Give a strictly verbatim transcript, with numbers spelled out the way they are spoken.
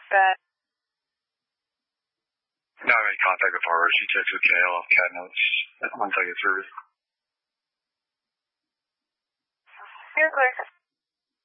Bad. Not any contact with her. She checks with K L off cat notes once I get service. You're clear.